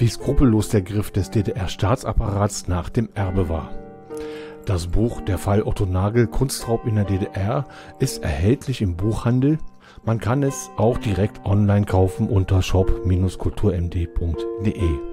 wie skrupellos der Griff des DDR-Staatsapparats nach dem Erbe war. Das Buch Der Fall Otto Nagel, Kunstraub in der DDR, ist erhältlich im Buchhandel. Man kann es auch direkt online kaufen unter shop-kulturmd.de.